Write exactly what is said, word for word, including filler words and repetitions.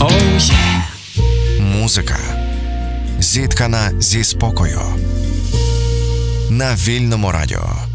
Oh yeah. Музика, зіткана зі спокою. На Вільному радіо.